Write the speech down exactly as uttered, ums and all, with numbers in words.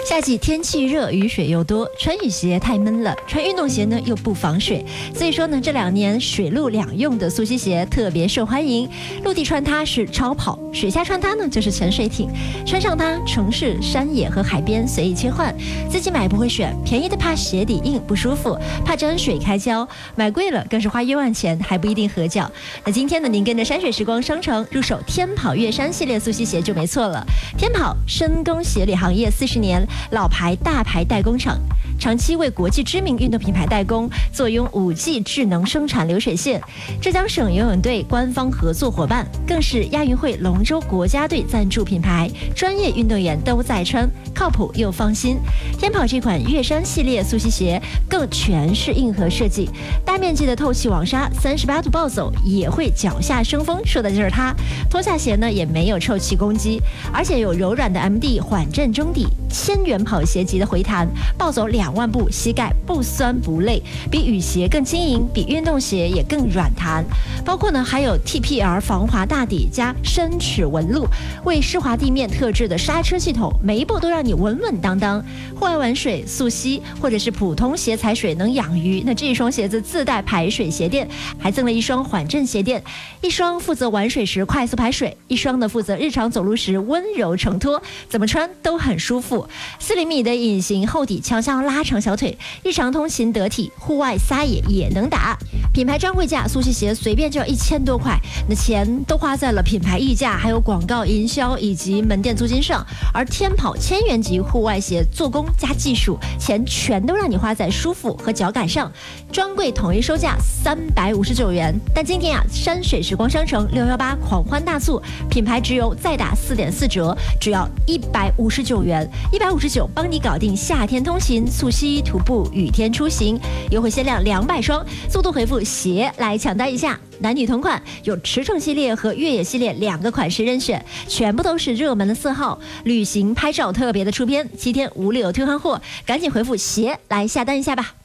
夏季天气热，雨水又多，穿雨鞋太闷了，穿运动鞋呢又不防水，所以说呢，这两年水陆两用的速吸鞋特别受欢迎。陆地穿它是超跑，水下穿它呢就是潜水艇。穿上它，城市、山野和海边随意切换。自己买不会选，便宜的怕鞋底硬不舒服，怕沾水开胶；买贵了更是花冤枉钱，还不一定合脚。那今天呢，您跟着山水时光商城入手天跑月山系列速吸鞋就没错了。天跑深耕鞋履行业四十年。老牌大牌代工厂，长期为国际知名运动品牌代工，坐拥五 G 智能生产流水线。浙江省游泳队官方合作伙伴，更是亚运会龙舟国家队赞助品牌，专业运动员都在穿，靠谱又放心。天跑这款月山系列速吸鞋更全是硬核设计，大面积的透气网纱，三十八度暴走也会脚下生风，说的就是它。脱下鞋呢也没有臭气攻击，而且有柔软的 M D 缓震中底，千元跑鞋级的回弹，暴走两万步，膝盖不酸不累，比雨鞋更轻盈，比运动鞋也更软弹。包括呢还有 T P R 防滑大底加深齿纹路，为湿滑地面特制的刹车系统，每一步都让你稳稳当当。户外玩水、速吸或者是普通鞋踩水能养鱼，那这一双鞋子自带排水鞋垫，还赠了一双缓震鞋垫，一双负责玩水时快速排水，一双呢负责日常走路时温柔承托，怎么穿都很舒服。四厘米的隐形厚底悄悄拉长小腿，日常通勤得体，户外撒野也能打。品牌专柜价速吸鞋随便就要一千多块，那钱都花在了品牌溢价、还有广告营销以及门店租金上。而天跑千元级户外鞋做工加技术，钱全都让你花在舒服和脚感上。专柜统一售价三百五十九元，但今天啊，山水时光商城六一八狂欢大促，品牌直邮再打四点四折，只要一百五十九元。一百五十九帮你搞定夏天通勤、速吸、徒步、雨天出行，优惠限量两百双，速度回复鞋来抢单一下。男女同款，有驰骋系列和越野系列两个款式任选，全部都是热门的色号，旅行拍照特别的出片，七天无理由退换货，赶紧回复鞋来下单一下吧。